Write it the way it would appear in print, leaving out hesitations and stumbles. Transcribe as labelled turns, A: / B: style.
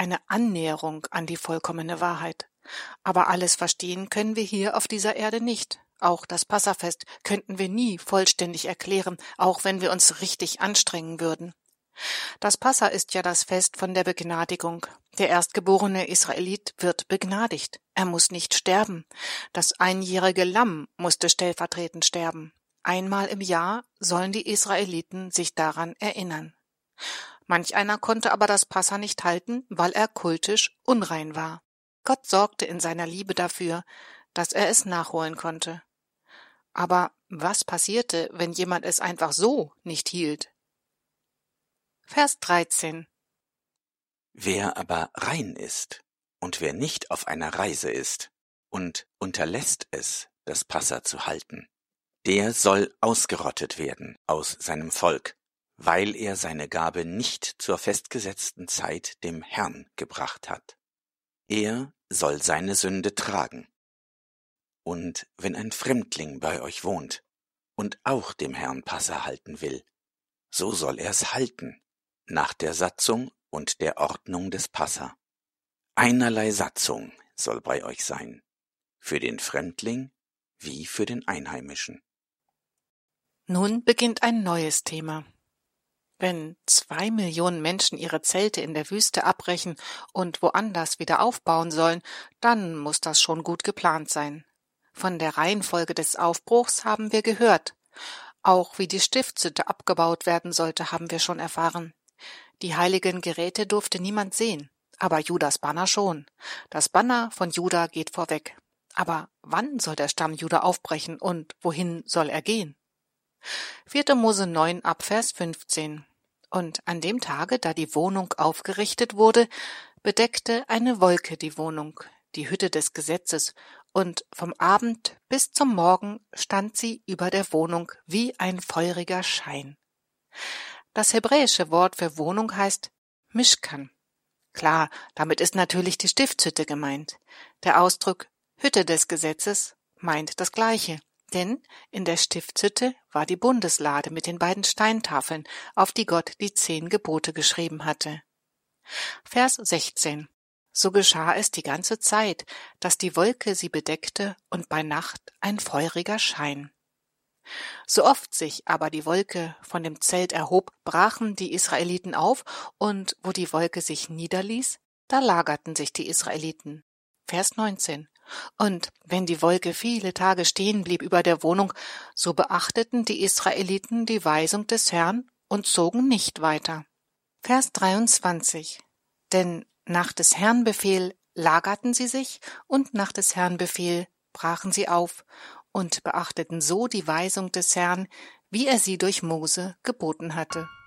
A: eine Annäherung an die vollkommene Wahrheit. Aber alles verstehen können wir hier auf dieser Erde nicht. Auch das Passafest könnten wir nie vollständig erklären, auch wenn wir uns richtig anstrengen würden. Das Passa ist ja das Fest von der Begnadigung. Der erstgeborene Israelit wird begnadigt. Er muss nicht sterben. Das einjährige Lamm musste stellvertretend sterben. Einmal im Jahr sollen die Israeliten sich daran erinnern. Manch einer konnte aber das Passa nicht halten, weil er kultisch unrein war. Gott sorgte in seiner Liebe dafür, dass er es nachholen konnte. Aber was passierte, wenn jemand es einfach so nicht hielt? Vers 13.
B: Wer aber rein ist und wer nicht auf einer Reise ist und unterlässt es, das Passa zu halten, der soll ausgerottet werden aus seinem Volk, weil er seine Gabe nicht zur festgesetzten Zeit dem Herrn gebracht hat. Er soll seine Sünde tragen. Und wenn ein Fremdling bei euch wohnt und auch dem Herrn Passa halten will, so soll er es halten, nach der Satzung und der Ordnung des Passa. Einerlei Satzung soll bei euch sein, für den Fremdling wie für den Einheimischen.
A: Nun beginnt ein neues Thema. Wenn 2 Millionen Menschen ihre Zelte in der Wüste abbrechen und woanders wieder aufbauen sollen, dann muss das schon gut geplant sein. Von der Reihenfolge des Aufbruchs haben wir gehört. Auch wie die Stiftshütte abgebaut werden sollte, haben wir schon erfahren. Die heiligen Geräte durfte niemand sehen, aber Judas Banner schon. Das Banner von Juda geht vorweg. Aber wann soll der Stamm Juda aufbrechen und wohin soll er gehen? 4. Mose 9 ab Vers 15. Und an dem Tage, da die Wohnung aufgerichtet wurde, bedeckte eine Wolke die Wohnung, die Hütte des Gesetzes, und vom Abend bis zum Morgen stand sie über der Wohnung wie ein feuriger Schein. Das hebräische Wort für Wohnung heißt Mishkan. Klar, damit ist natürlich die Stiftshütte gemeint. Der Ausdruck Hütte des Gesetzes meint das Gleiche, denn in der Stiftshütte war die Bundeslade mit den beiden Steintafeln, auf die Gott die 10 Gebote geschrieben hatte. Vers 16. So geschah es die ganze Zeit, dass die Wolke sie bedeckte und bei Nacht ein feuriger Schein. So oft sich aber die Wolke von dem Zelt erhob, brachen die Israeliten auf, und wo die Wolke sich niederließ, da lagerten sich die Israeliten. Vers 19. Und wenn die Wolke viele Tage stehen blieb über der Wohnung, so beachteten die Israeliten die Weisung des Herrn und zogen nicht weiter. Vers 23. Denn nach des Herrn Befehl lagerten sie sich, und nach des Herrn Befehl brachen sie auf und beachteten so die Weisung des Herrn, wie er sie durch Mose geboten hatte.